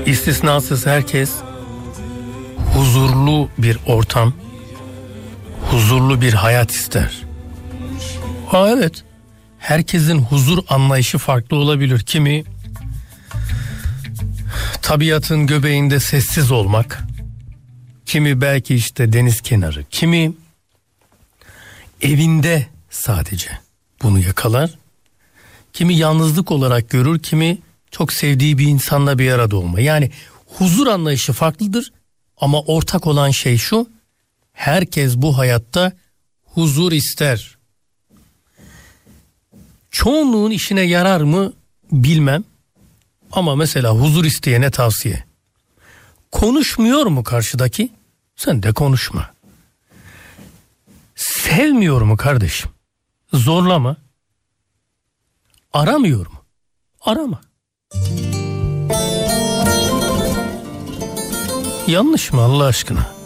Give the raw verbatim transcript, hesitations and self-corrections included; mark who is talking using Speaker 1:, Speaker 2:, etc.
Speaker 1: İstisnasız herkes huzurlu bir ortam, huzurlu bir hayat ister. Ha evet, herkesin huzur anlayışı farklı olabilir. Kimi tabiatın göbeğinde sessiz olmak, kimi belki işte deniz kenarı, kimi evinde sadece bunu yakalar, kimi yalnızlık olarak görür, kimi çok sevdiği bir insanla bir arada olma. Yani huzur anlayışı farklıdır ama ortak olan şey şu: herkes bu hayatta huzur ister. Çoğunluğun işine yarar mı bilmem ama mesela huzur isteyene tavsiye: konuşmuyor mu karşıdaki? Sen de konuşma. Sevmiyor mu kardeşim? Zorlama. Aramıyor mu? Arama. Yanlış mı Allah aşkına?